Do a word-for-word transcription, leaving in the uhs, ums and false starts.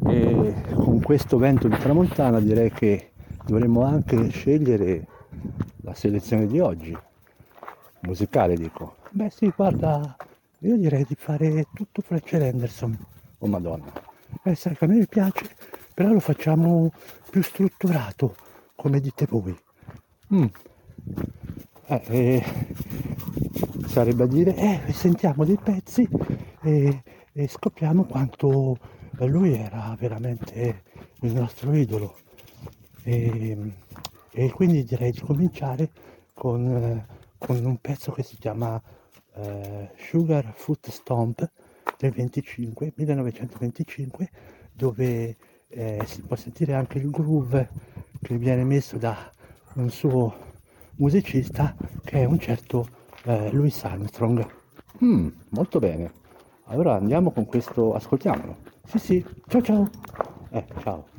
E con questo vento di tramontana direi che dovremmo anche scegliere la selezione di oggi, musicale dico. Beh sì, guarda, io direi di fare tutto Fletcher Henderson. Oh Madonna. Eh, sai che a me mi piace, però lo facciamo più strutturato, come dite voi. Mm. Eh, eh, sarebbe a dire, eh, sentiamo dei pezzi e, e scopriamo quanto lui era veramente il nostro idolo. E, e quindi direi di cominciare con, eh, con un pezzo che si chiama eh, Sugar Foot Stomp del venticinque, millenovecentoventicinque, dove eh, si può sentire anche il groove che viene messo da un suo musicista che è un certo eh, Louis Armstrong. Mm, molto bene. Allora andiamo con questo, ascoltiamolo. Sì, sì, ciao ciao. Eh, ciao.